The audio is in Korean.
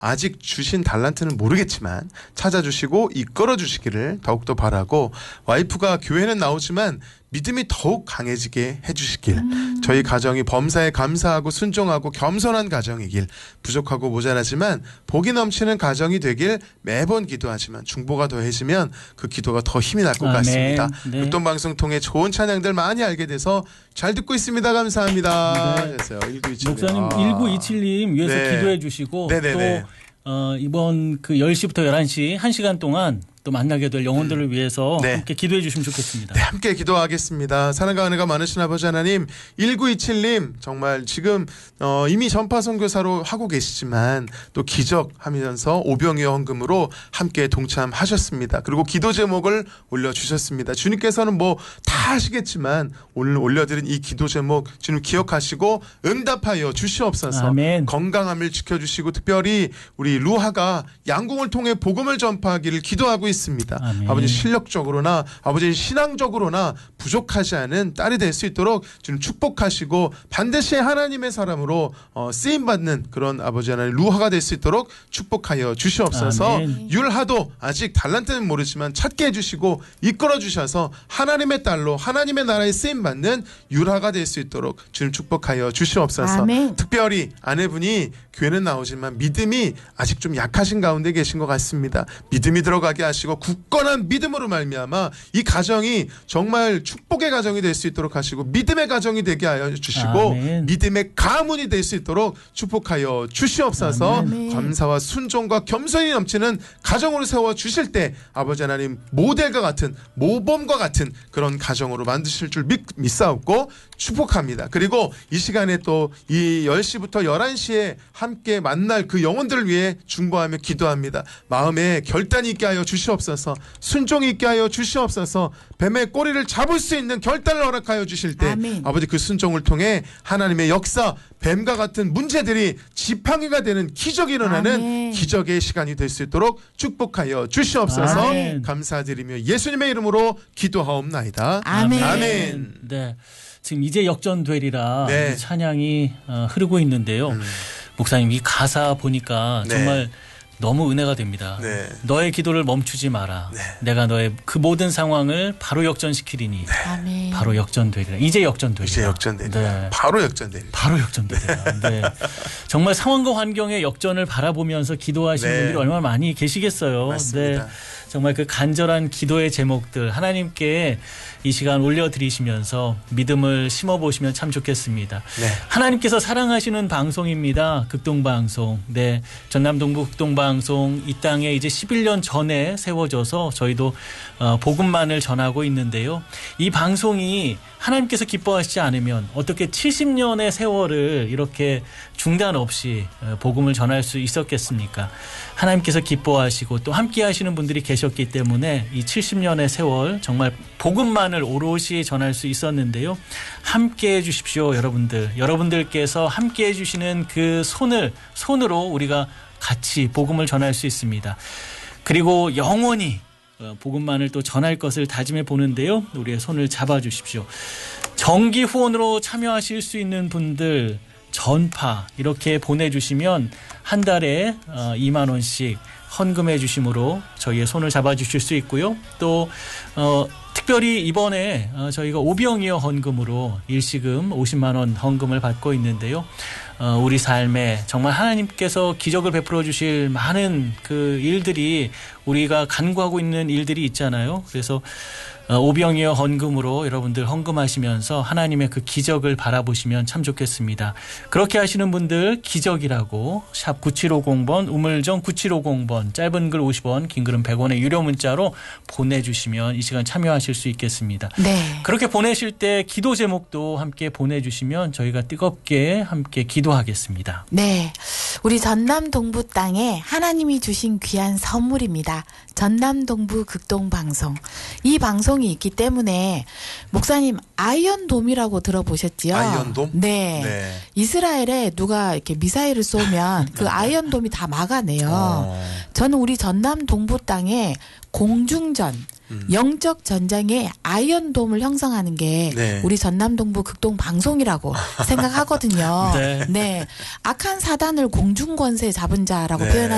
아직 주신 달란트는 모르겠지만 찾아주시고 이끌어 주시기를 더욱더 바라고, 와이프가 교회는 나오지만 믿음이 더욱 강해지게 해주시길, 저희 가정이 범사에 감사하고 순종하고 겸손한 가정이길, 부족하고 모자라지만 복이 넘치는 가정이 되길 매번 기도하지만 중보가 더해지면 그 기도가 더 힘이 날 것 같습니다. 네. 극동방송 통해 좋은 찬양들 많이 알게 돼서 잘 듣고 있습니다. 감사합니다. 네. 그랬어요. 1927님. 목사님 1927님 위해서 네. 기도해 주시고 네네네. 또 이번 그 10시부터 11시 1시간 동안 또 만나게 될 영혼들을 위해서 네. 함께 기도해 주시면 좋겠습니다. 네, 함께 기도하겠습니다. 사랑과 은혜가 많으신 아버지 하나님, 1927님 정말 지금 이미 전파 선교사로 하고 계시지만 또 기적하면서 오병이어 헌금으로 함께 동참하셨습니다. 그리고 기도 제목을 올려주셨습니다. 주님께서는 뭐 다 하시겠지만 오늘 올려드린 이 기도 제목 주님 기억하시고 응답하여 주시옵소서. 아멘. 건강함을 지켜주시고 특별히 우리 루하가 양궁을 통해 복음을 전파하기를 기도하고 있습니다. 아멘. 아버지 실력적으로나 아버지 신앙적으로나 부족하지 않은 딸이 될 수 있도록 주님 축복하시고 반드시 하나님의 사람으로 쓰임받는 그런 아버지 하나님 루하가 될 수 있도록 축복하여 주시옵소서. 아멘. 율하도 아직 달란트는 모르지만 찾게 해주시고 이끌어 주셔서 하나님의 딸로 하나님의 나라에 쓰임받는 율하가 될 수 있도록 주님 축복하여 주시옵소서. 아멘. 특별히 아내분이 교회는 나오지만 믿음이 아직 좀 약하신 가운데 계신 것 같습니다. 믿음이 들어가게 하시고 굳건한 믿음으로 말미암아 이 가정이 정말 축복의 가정이 될 수 있도록 하시고 믿음의 가정이 되게 하여 주시고 아멘. 믿음의 가문이 될 수 있도록 축복하여 주시옵소서. 아멘. 감사와 순종과 겸손이 넘치는 가정으로 세워 주실 때 아버지 하나님 모델과 같은 모범과 같은 그런 가정으로 만드실 줄 믿사옵고 축복합니다. 그리고 이 시간에 또 이 10시부터 11시에 함께 만날 그 영혼들을 위해 중보하며 기도합니다. 마음에 결단이 있게 하여 주시옵소서. 순종이 있게 하여 주시옵소서. 뱀의 꼬리를 잡을 수 있는 결단을 허락하여 주실 때 아멘. 아버지 그 순종을 통해 하나님의 역사, 뱀과 같은 문제들이 지팡이가 되는 기적이 일어나는 아멘. 기적의 시간이 될 수 있도록 축복하여 주시옵소서. 아멘. 감사드리며 예수님의 이름으로 기도하옵나이다. 아멘. 아멘. 네. 지금 이제 역전되리라 네. 이 찬양이 흐르고 있는데요. 목사님 이 가사 보니까 네. 정말 너무 은혜가 됩니다. 네. 너의 기도를 멈추지 마라. 네. 내가 너의 그 모든 상황을 바로 역전시키리니 아멘. 바로 역전되리라. 이제 역전되리라. 이제 역전되리라. 네. 바로 역전되리라. 바로 역전되리라. 네. 정말 상황과 환경의 역전을 바라보면서 기도하시는 네. 분들이 얼마나 많이 계시겠어요. 맞습니다. 정말 그 간절한 기도의 제목들 하나님께 이 시간 올려드리시면서 믿음을 심어보시면 참 좋겠습니다. 네. 하나님께서 사랑하시는 방송입니다. 극동방송. 네. 전남동부 극동방송 이 땅에 이제 11년 전에 세워져서 저희도 복음만을 전하고 있는데요. 이 방송이 하나님께서 기뻐하시지 않으면 어떻게 70년의 세월을 이렇게 중단 없이 복음을 전할 수 있었겠습니까? 하나님께서 기뻐하시고 또 함께 하시는 분들이 계셨기 때문에 이 70년의 세월 정말 복음만을 오롯이 전할 수 있었는데요. 함께 해 주십시오, 여러분들. 여러분들께서 함께 해 주시는 그 손으로 우리가 같이 복음을 전할 수 있습니다. 그리고 영원히 복음만을 또 전할 것을 다짐해 보는데요. 우리의 손을 잡아주십시오. 정기 후원으로 참여하실 수 있는 분들 전파 이렇게 보내주시면 한 달에 2만 원씩 헌금해 주심으로 저희의 손을 잡아주실 수 있고요. 또 특별히 이번에 저희가 오병이어 헌금으로 일시금 50만 원 헌금을 받고 있는데요. 우리 삶에 정말 하나님께서 기적을 베풀어 주실 많은 그 일들이 우리가 간구하고 있는 일들이 있잖아요. 그래서 오병이어 헌금으로 여러분들 헌금하시면서 하나님의 그 기적을 바라보시면 참 좋겠습니다. 그렇게 하시는 분들 기적이라고 샵 9750번 우물정 9750번 짧은 글 50원 긴 글은 100원의 유료 문자로 보내주시면 이 시간 참여하실 수 있겠습니다. 네. 그렇게 보내실 때 기도 제목도 함께 보내주시면 저희가 뜨겁게 함께 기도하겠습니다. 네. 우리 전남 동부 땅에 하나님이 주신 귀한 선물입니다. 전남 동부 극동방송. 이 방송이 있기 때문에 목사님 아이언돔이라고 들어보셨지요? 아이언돔? 네. 네. 이스라엘에 누가 이렇게 미사일을 쏘면 그 아이언돔이 다 막아내요. 저는 우리 전남 동부 땅에 공중전 영적 전쟁의 아이언돔을 형성하는 게 네. 우리 전남 동부 극동 방송이라고 생각하거든요. 네. 네. 악한 사단을 공중 권세 잡은 자라고 네. 표현하